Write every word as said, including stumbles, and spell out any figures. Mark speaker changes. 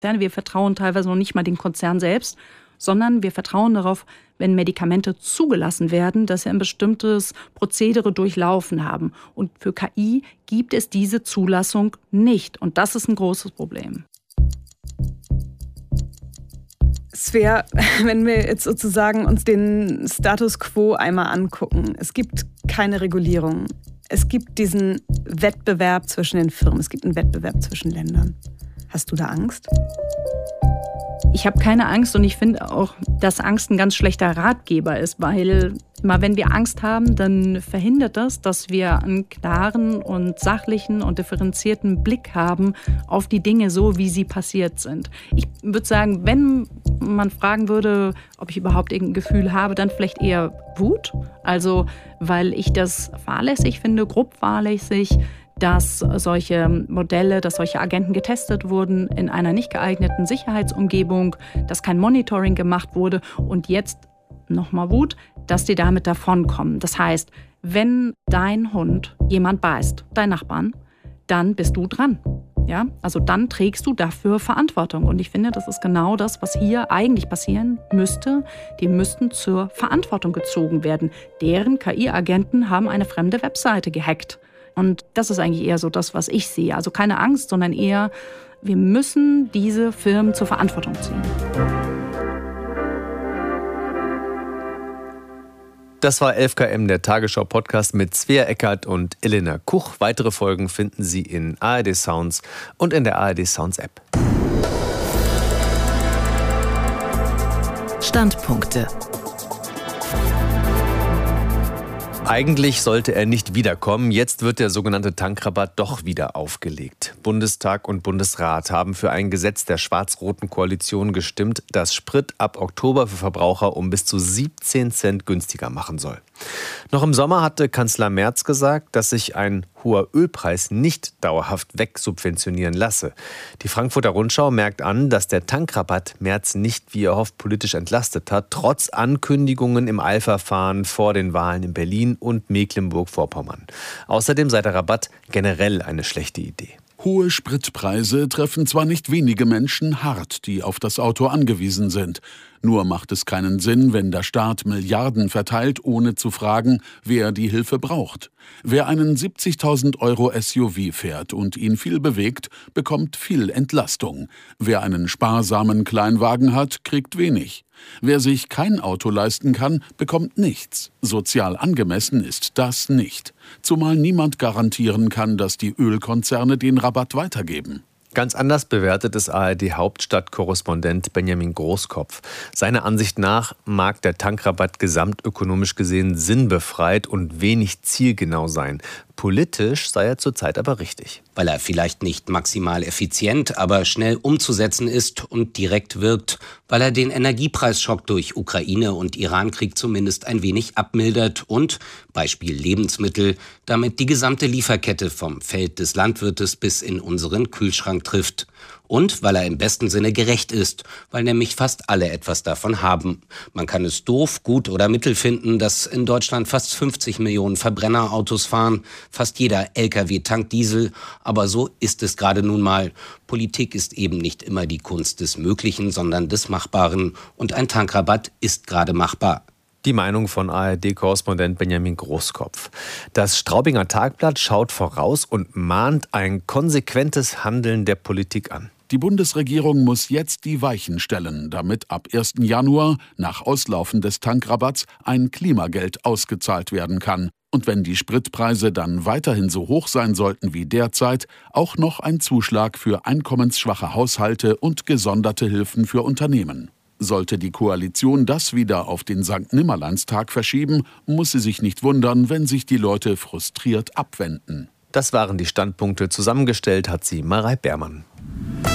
Speaker 1: Wir vertrauen teilweise noch nicht mal den Konzern selbst, sondern wir vertrauen darauf, wenn Medikamente zugelassen werden, dass sie ein bestimmtes Prozedere durchlaufen haben. Und für K I gibt es diese Zulassung nicht. Und das ist ein großes Problem.
Speaker 2: Svea, wenn wir jetzt sozusagen uns den Status quo einmal angucken. Es gibt keine Regulierung. Es gibt diesen Wettbewerb zwischen den Firmen. Es gibt einen Wettbewerb zwischen Ländern. Hast du da Angst?
Speaker 1: Ich habe keine Angst und ich finde auch, dass Angst ein ganz schlechter Ratgeber ist, weil immer wenn wir Angst haben, dann verhindert das, dass wir einen klaren und sachlichen und differenzierten Blick haben auf die Dinge so, wie sie passiert sind. Ich würde sagen, wenn man fragen würde, ob ich überhaupt irgendein Gefühl habe, dann vielleicht eher Wut. Also, weil ich das fahrlässig finde, grob fahrlässig, dass solche Modelle, dass solche Agenten getestet wurden in einer nicht geeigneten Sicherheitsumgebung, dass kein Monitoring gemacht wurde und jetzt nochmal Wut, dass die damit davonkommen. Das heißt, wenn dein Hund jemand beißt, dein Nachbarn, dann bist du dran. Ja? Also dann trägst du dafür Verantwortung. Und ich finde, das ist genau das, was hier eigentlich passieren müsste. Die müssten zur Verantwortung gezogen werden. Deren K I-Agenten haben eine fremde Webseite gehackt. Und das ist eigentlich eher so das, was ich sehe. Also keine Angst, sondern eher, wir müssen diese Firmen zur Verantwortung ziehen.
Speaker 3: Das war elf Kilometer, der Tagesschau-Podcast mit Svea Eckert und Elena Kuch. Weitere Folgen finden Sie in A R D Sounds und in der A R D Sounds App.
Speaker 4: Standpunkte.
Speaker 3: Eigentlich sollte er nicht wiederkommen. Jetzt wird der sogenannte Tankrabatt doch wieder aufgelegt. Bundestag und Bundesrat haben für ein Gesetz der schwarz-roten Koalition gestimmt, das Sprit ab Oktober für Verbraucher um bis zu siebzehn Cent günstiger machen soll. Noch im Sommer hatte Kanzler Merz gesagt, dass sich ein hoher Ölpreis nicht dauerhaft wegsubventionieren lasse. Die Frankfurter Rundschau merkt an, dass der Tankrabatt Merz nicht, wie er hofft, politisch entlastet hat, trotz Ankündigungen im Eilverfahren vor den Wahlen in Berlin und Mecklenburg-Vorpommern. Außerdem sei der Rabatt generell eine schlechte Idee.
Speaker 5: Hohe Spritpreise treffen zwar nicht wenige Menschen hart, die auf das Auto angewiesen sind. Nur macht es keinen Sinn, wenn der Staat Milliarden verteilt, ohne zu fragen, wer die Hilfe braucht. Wer einen siebzigtausend Euro S U V fährt und ihn viel bewegt, bekommt viel Entlastung. Wer einen sparsamen Kleinwagen hat, kriegt wenig. Wer sich kein Auto leisten kann, bekommt nichts. Sozial angemessen ist das nicht. Zumal niemand garantieren kann, dass die Ölkonzerne den Rabatt weitergeben.
Speaker 3: Ganz anders bewertet es A R D-Hauptstadtkorrespondent Benjamin Großkopf. Seiner Ansicht nach mag der Tankrabatt gesamtökonomisch gesehen sinnbefreit und wenig zielgenau sein. Politisch sei er zurzeit aber richtig.
Speaker 6: Weil er vielleicht nicht maximal effizient, aber schnell umzusetzen ist und direkt wirkt. Weil er den Energiepreisschock durch Ukraine- und Irankrieg zumindest ein wenig abmildert und, Beispiel Lebensmittel, damit die gesamte Lieferkette vom Feld des Landwirtes bis in unseren Kühlschrank trifft. Und weil er im besten Sinne gerecht ist, weil nämlich fast alle etwas davon haben. Man kann es doof, gut oder mittel finden, dass in Deutschland fast fünfzig Millionen Verbrennerautos fahren. Fast jeder L K W tankt Diesel, aber so ist es gerade nun mal. Politik ist eben nicht immer die Kunst des Möglichen, sondern des Machbaren. Und ein Tankrabatt ist gerade machbar.
Speaker 3: Die Meinung von A R D-Korrespondent Benjamin Großkopf. Das Straubinger Tagblatt schaut voraus und mahnt ein konsequentes Handeln der Politik an.
Speaker 5: Die Bundesregierung muss jetzt die Weichen stellen, damit ab ersten Januar, nach Auslaufen des Tankrabatts, ein Klimageld ausgezahlt werden kann. Und wenn die Spritpreise dann weiterhin so hoch sein sollten wie derzeit, auch noch ein Zuschlag für einkommensschwache Haushalte und gesonderte Hilfen für Unternehmen. Sollte die Koalition das wieder auf den Sankt-Nimmerleins-Tag verschieben, muss sie sich nicht wundern, wenn sich die Leute frustriert abwenden.
Speaker 3: Das waren die Standpunkte. Zusammengestellt hat sie Marei Beermann.